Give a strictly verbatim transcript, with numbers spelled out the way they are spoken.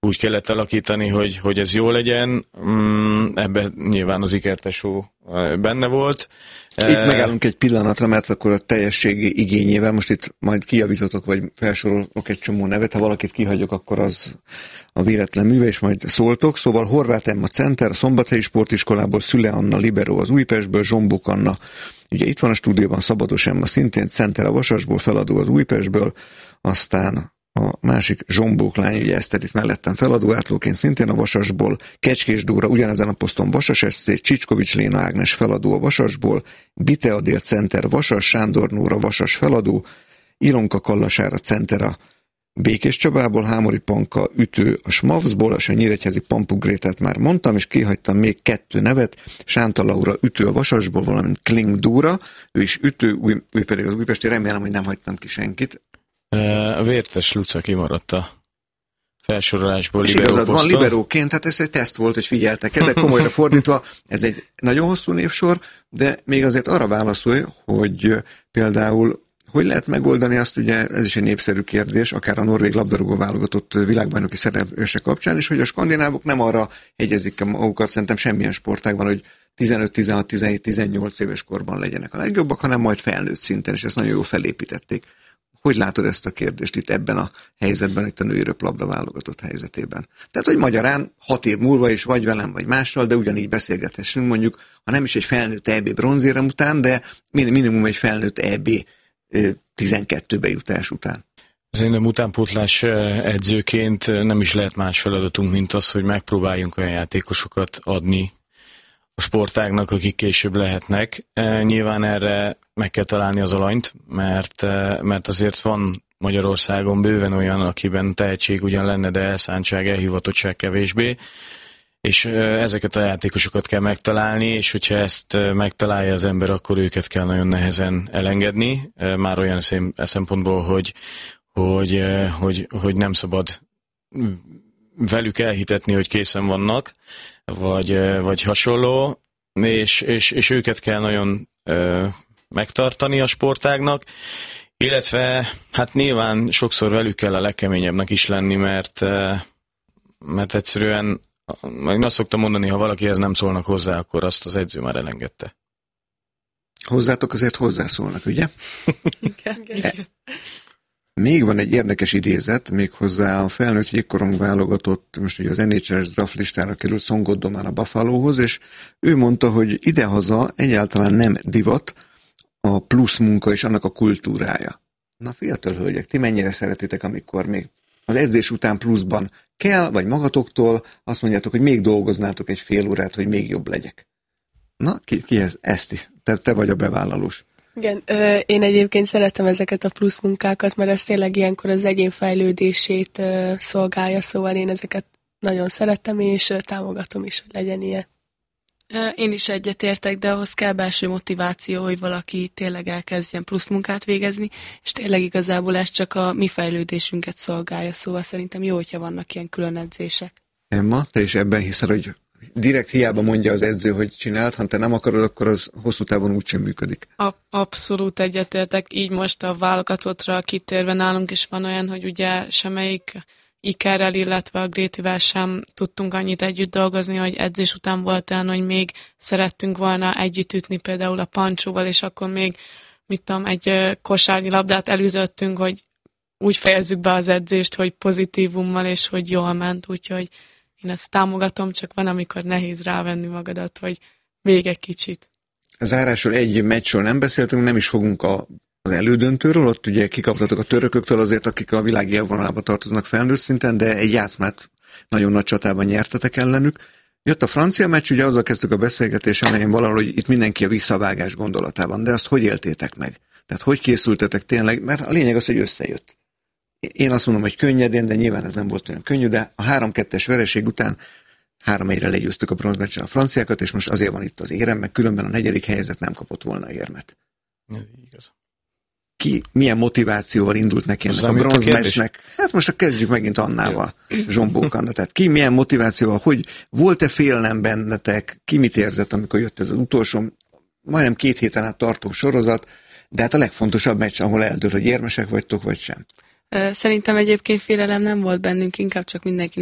úgy kellett alakítani, hogy, hogy ez jó legyen. Ebben nyilván az ikertesó benne volt. Itt megállunk egy pillanatra, mert akkor a teljességi igényével, most itt majd kijavítotok, vagy felsorolok egy csomó nevet, ha valakit kihagyok, akkor az a véletlen műve, és majd szóltok. Szóval Horváth Emma center, a Szombathelyi Sportiskolából, Szüle Anna libero az Újpestből, Zsombok Anna, ugye itt van a stúdióban, Szabados Emma szintén, center a Vasasból, feladó az Újpestből, aztán a másik Zsombók lány, ugye Eszter itt mellettem feladó átlóként szintén a Vasasból, Kecskés Dóra ugyanezen a poszton Vasas es cé, Csicskovics Léna Ágnes feladó a Vasasból, Bite Adél center Vasas, Sándor Nóra Vasas feladó, Ilonka Kallasára center a Békés Csabából, Hámori Panka ütő a Smavsból, és a nyíregyházi Pampuk Grétát már mondtam, és kihagytam még kettő nevet, Sánta Laura ütő a Vasasból, valamint Kling Dóra, ő is ütő, ő pedig az újpesti, remélem, hogy nem hagytam ki senkit. A Vértes Luca kimaradt a felsorolásból. És igazad van, liberóként, hát ez egy teszt volt, hogy figyeltek de komolyra fordítva, ez egy nagyon hosszú névsor, de még azért arra válaszolj, hogy például hogy lehet megoldani azt, ugye ez is egy népszerű kérdés, akár a norvég labdarúgó válogatott világbajnoki szereplése kapcsán is, hogy a skandinávok nem arra hegyezik magukat, szerintem semmilyen sportágban, hogy tizenöt, tizenhat, tizenhét, tizennyolc éves korban legyenek a legjobbak, hanem majd felnőtt szinten, és ezt nagyon jól felépítették. Hogy látod ezt a kérdést itt ebben a helyzetben, itt a női röplabda válogatott helyzetében? Tehát, hogy magyarán hat év múlva is vagy velem, vagy mással, de ugyanígy beszélgethessünk mondjuk, ha nem is egy felnőtt é bé bronzérem után, de minimum egy felnőtt é bé tizenkettőbe jutás után. Szerintem utánpótlás edzőként nem is lehet más feladatunk, mint az, hogy megpróbáljunk olyan játékosokat adni a sportágnak, akik később lehetnek. Nyilván erre meg kell találni az alanyt, mert, mert azért van Magyarországon bőven olyan, akiben tehetség ugyan lenne, de elszántság, elhivatottság kevésbé, és ezeket a játékosokat kell megtalálni, és hogyha ezt megtalálja az ember, akkor őket kell nagyon nehezen elengedni, már olyan szempontból, hogy, hogy, hogy, hogy nem szabad velük elhitetni, hogy készen vannak, vagy, vagy hasonló, és, és, és őket kell nagyon megtartani a sportágnak, illetve hát nyilván sokszor velük kell a legkeményebbnek is lenni, mert, mert egyszerűen én azt szoktam mondani, ha valakihez nem szólnak hozzá, akkor azt az edző már elengedte. Hozzátok azért hozzászólnak, ugye? Igen, igen. Még van egy érdekes idézet, méghozzá a felnőtt jégkorong válogatott, most ugye az en há el-es draft listára került Szongot Domán a Buffalohoz, és ő mondta, hogy idehaza egyáltalán nem divat a plusz munka és annak a kultúrája. Na fiatal hölgyek, ti mennyire szeretitek, amikor még az edzés után pluszban kell, vagy magatoktól azt mondjátok, hogy még dolgoznátok egy fél órát, hogy még jobb legyek. Na, ki, ki ez? Eszti, te, te vagy a bevállalós. Igen, ö, én egyébként szeretem ezeket a plusz munkákat, mert ez tényleg ilyenkor az egyén fejlődését ö, szolgálja, szóval én ezeket nagyon szeretem, és ö, támogatom is, hogy legyen ilyen. Én is egyetértek, de ahhoz kell belső motiváció, hogy valaki tényleg elkezdjen plusz munkát végezni, és tényleg igazából ez csak a mi fejlődésünket szolgálja, szóval szerintem jó, hogyha vannak ilyen külön edzések. Emma, te is ebben hiszel, hogy direkt hiába mondja az edző, hogy csináld, ha te nem akarod, akkor az hosszú távon úgysem működik. A- abszolút egyetértek, így most a válogatottra kitérve nálunk is van olyan, hogy ugye semmelyik Ikerrel, illetve a Grétivel sem tudtunk annyit együtt dolgozni, hogy edzés után volt olyan, hogy még szerettünk volna együtt ütni például a Pancsóval, és akkor még, mit tudom, egy kosárnyi labdát elütöttünk, hogy úgy fejezzük be az edzést, hogy pozitívummal, és hogy jól ment, úgyhogy én ezt támogatom, csak van, amikor nehéz rávenni magadat, hogy még egy kicsit. Zárásról egy meccsről nem beszéltünk, nem is fogunk a az elődöntőről, ott ugye kikaptatok a törököktől azért, akik a világ élvonalába tartoznak felnőtt szinten, de egy játszmát nagyon nagy csatában nyertetek ellenük. Jött a francia meccs, ugye azzal kezdtük a beszélgetés elején valahogy, hogy itt mindenki a visszavágás gondolatában, de azt hogy éltétek meg? Tehát hogy készültetek tényleg? Mert a lényeg az, hogy összejött. Én azt mondom, hogy könnyedén, de nyilván ez nem volt olyan könnyű, de a három kettes vereség után három egyre legyőztük a bronzmeccsen a franciákat, és most azért van itt az érem, meg különben a negyedik helyzet nem kapott volna érmet. Ez igaz. Ki milyen motivációval indult neki ennek a bronzmeccsnek? Hát most kezdjük megint Annával, Zsombók Anna. Tehát ki milyen motivációval, hogy volt-e félelem bennetek, ki mit érzett, amikor jött ez az utolsó, majdnem két héten át tartó sorozat, de hát a legfontosabb meccs, ahol eldől, hogy érmesek vagytok, vagy sem. Szerintem egyébként félelem nem volt bennünk, inkább csak mindenki